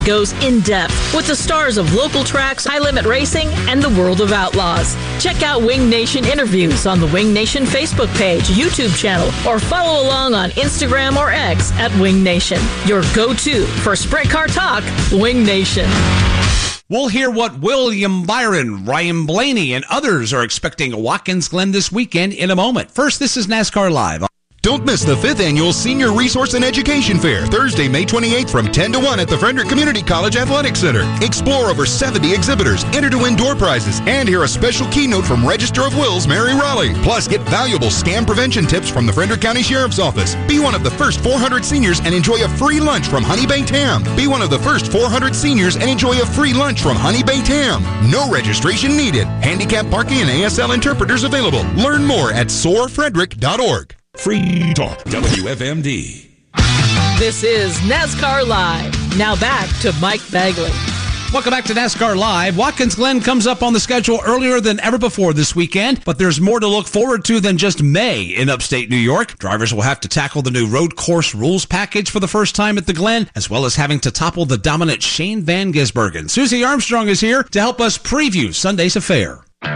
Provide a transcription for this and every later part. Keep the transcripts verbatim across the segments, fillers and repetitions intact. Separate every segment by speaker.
Speaker 1: goes in-depth with the stars of local tracks, high-limit racing, and the world of outlaws. Check out Wing Nation interviews on the Wing Nation Facebook page, YouTube channel, or follow along on Instagram or X at Wing Nation. Your go-to for sprint car talk, Wing Nation.
Speaker 2: We'll hear what William Byron, Ryan Blaney, and others are expecting at Watkins Glen this weekend in a moment. First, this is NASCAR Live.
Speaker 3: Don't miss the fifth Annual Senior Resource and Education Fair, Thursday, May twenty-eighth from ten to one at the Frederick Community College Athletic Center. Explore over seventy exhibitors, enter to win door prizes, and hear a special keynote from Register of Wills Mary Raleigh. Plus, get valuable scam prevention tips from the Frederick County Sheriff's Office. Be one of the first four hundred seniors and enjoy a free lunch from Honey Baked Ham. Be one of the first four hundred seniors and enjoy a free lunch from Honey Baked Ham. No registration needed. Handicap parking and A S L interpreters available. Learn more at soar frederick dot org.
Speaker 4: Free Talk, W F M D.
Speaker 1: This is NASCAR Live. Now back to Mike Bagley.
Speaker 2: Welcome back to NASCAR Live. Watkins Glen comes up on the schedule earlier than ever before this weekend, but there's more to look forward to than just May in upstate New York. Drivers will have to tackle the new road course rules package for the first time at the Glen, as well as having to topple the dominant Shane Van Gisbergen. Susie Armstrong is here to help us preview Sunday's affair.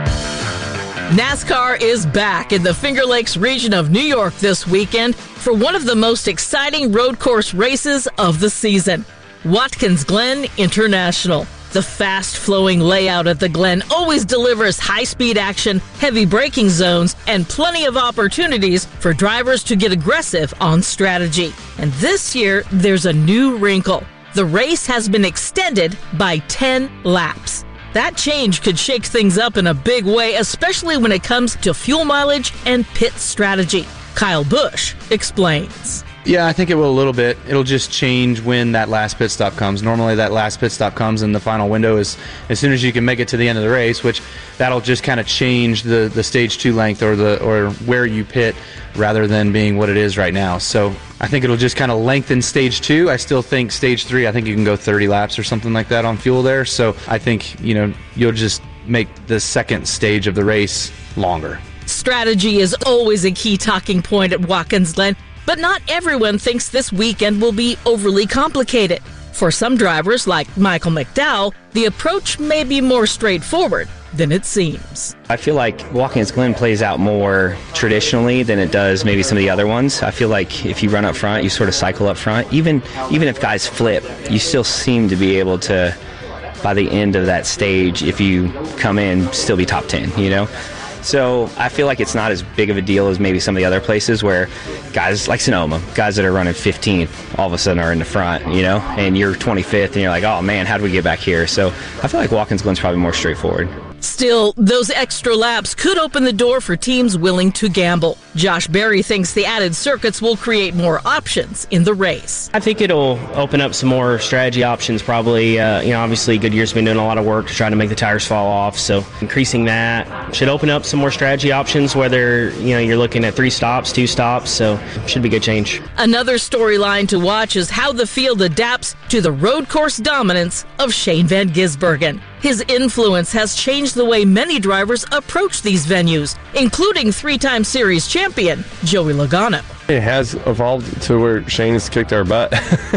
Speaker 1: NASCAR is back in the Finger Lakes region of New York this weekend for one of the most exciting road course races of the season, Watkins Glen International. The fast-flowing layout at the Glen always delivers high-speed action, heavy braking zones, and plenty of opportunities for drivers to get aggressive on strategy. And this year, there's a new wrinkle. The race has been extended by ten laps. That change could shake things up in a big way, especially when it comes to fuel mileage and pit strategy. Kyle Busch explains.
Speaker 5: Yeah, I think it will a little bit. It'll just change when that last pit stop comes. Normally that last pit stop comes in the final window is as soon as you can make it to the end of the race, which that'll just kind of change the, the stage two length or the or where you pit rather than being what it is right now. So I think it'll just kind of lengthen stage two. I still think stage three, I think you can go thirty laps or something like that on fuel there. So I think, you know, you'll just make the second stage of the race longer.
Speaker 1: Strategy is always a key talking point at Watkins Glen, but not everyone thinks this weekend will be overly complicated. For some drivers, like Michael McDowell, the approach may be more straightforward than it seems.
Speaker 6: I feel like Watkins Glen plays out more traditionally than it does maybe some of the other ones. I feel like if you run up front, you sort of cycle up front. Even even if guys flip, you still seem to be able to, by the end of that stage, if you come in, still be top ten, you know? So I feel like it's not as big of a deal as maybe some of the other places where guys like Sonoma, guys that are running fifteenth, all of a sudden are in the front, you know, and you're twenty-fifth and you're like, oh man, how do we get back here? So I feel like Watkins Glen's probably more straightforward.
Speaker 1: Still, those extra laps could open the door for teams willing to gamble. Josh Berry thinks the added circuits will create more options in the race.
Speaker 7: I think it'll open up some more strategy options probably. Uh, you know, obviously Goodyear's been doing a lot of work to try to make the tires fall off, so increasing that should open up some more strategy options, whether, you know, you're looking at three stops, two stops, so should be good change.
Speaker 1: Another storyline to watch is how the field adapts to the road course dominance of Shane Van Gisbergen. His influence has changed the way many drivers approach these venues, including three-time series champion Joey Logano.
Speaker 8: It has evolved to where Shane's kicked our butt.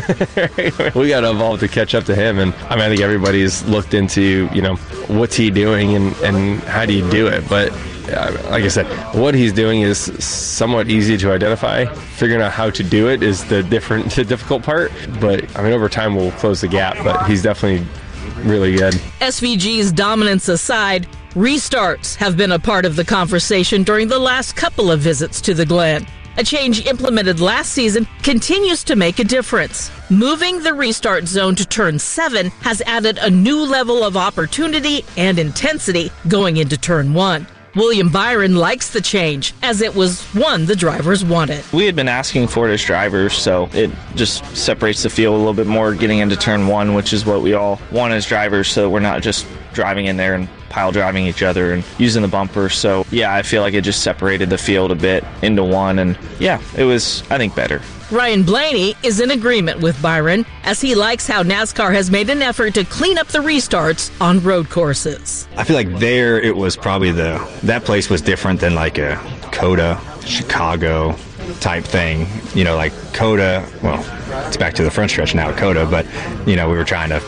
Speaker 8: We got to evolve to catch up to him. And I mean, I think everybody's looked into, you know, what's he doing and, and how do you do it? But uh, like I said, what he's doing is somewhat easy to identify. Figuring out how to do it is the different, the difficult part. But I mean, over time we'll close the gap. But he's definitely really good.
Speaker 1: S V G's dominance aside, restarts have been a part of the conversation during the last couple of visits to the Glen. A change implemented last season continues to make a difference. Moving the restart zone to turn seven has added a new level of opportunity and intensity going into turn one. William Byron likes the change, as it was one the drivers wanted.
Speaker 9: We had been asking for it as drivers, so it just separates the field a little bit more getting into turn one, which is what we all want as drivers, so we're not just driving in there and pile driving each other and using the bumper. So yeah, I feel like it just separated the field a bit into one, and yeah, it was, I think, better.
Speaker 1: Ryan Blaney is in agreement with Byron, as he likes how NASCAR has made an effort to clean up the restarts on road courses.
Speaker 10: I feel like there it was probably the, that place was different than like a COTA, Chicago, type thing. You know, like Coda, well, it's back to the front stretch now at Coda, but, you know, we were trying to